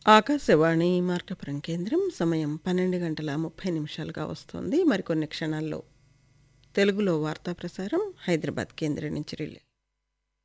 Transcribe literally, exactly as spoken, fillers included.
ఆకాశవాణి మార్కపురం కేంద్రం సమయం పన్నెండు గంటల ముప్పై నిమిషాలుగా వస్తోంది. మరికొన్ని క్షణాల్లో తెలుగులో వార్తా ప్రసారం హైదరాబాద్ కేంద్రం నుంచి రిలే.